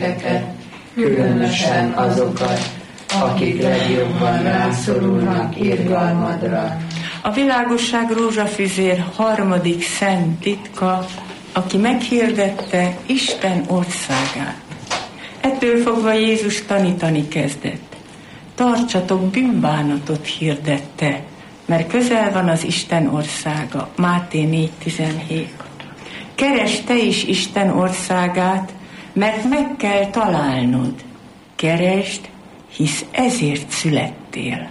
különösen azokat, akik legjobban rászorulnak irgalmadra. A világosság rózsafüzér harmadik szent titka, aki meghirdette Isten országát. Ettől fogva Jézus tanítani kezdett. Tartsatok bűnbánatot, hirdette, mert közel van az Isten országa. Máté 4:17. Keresd te is Isten országát, mert meg kell találnod. Keresd, hisz ezért születtél.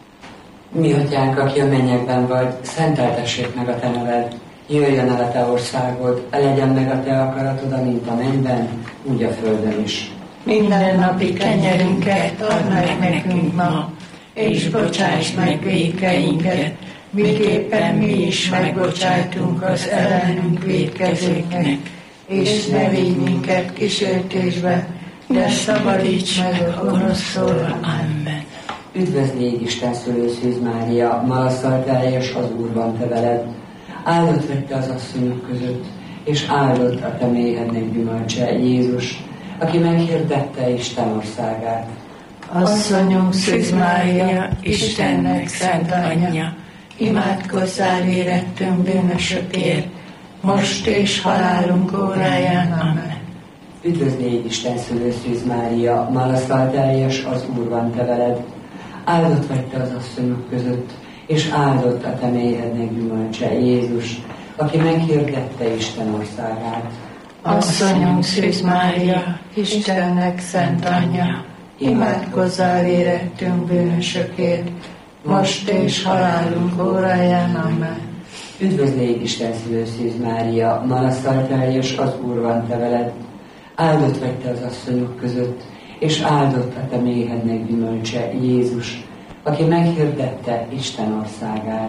Mi atyánk, aki a mennyekben vagy, szenteltessék meg a te neved. Jöjjön el a te országod, legyen meg a te akaratod, amint a mennyben, úgy a földön is. Minden napi kenyerünket add meg nekünk ma, és bocsáss meg vétkeinket, miképpen mi is megbocsájtunk az ellenünk vétkezőknek, és ne vigy minket kísértésbe, de szabadíts meg a gonosztól. Amen. Üdvözlégy Isten szülőszűz Mária, malasztal teljes, az Úr van te veled. Áldott vagy te az asszonyok között, és áldott a te méhednek gyümölcse, Jézus, aki meghirdette Isten országát. Asszonyunk Szűz Mária, Istennek szent anyja, imádkozzál érettünk bűnösökért, most és halálunk óráján. Amen. Üdvözlégy Isten szülőszűz Mária, malasztal teljes, az Úr van te veled. Áldott vagy te az asszonyok között, és áldott a te méhednek gyümölcse, Jézus, aki meghirdette Isten országát. Asszonyunk Szűz Mária, Istennek szent anyja, imádkozzál érettünk bűnösökért, most és halálunk óráján. Amen. Üdvözlégy Isten szülőszűz Mária, malasztal teljes, az Úr van te veled. Áldott vagy te az asszonyok között, és áldott a te méhednek gyümölcse, Jézus, aki meghirdette Isten országát.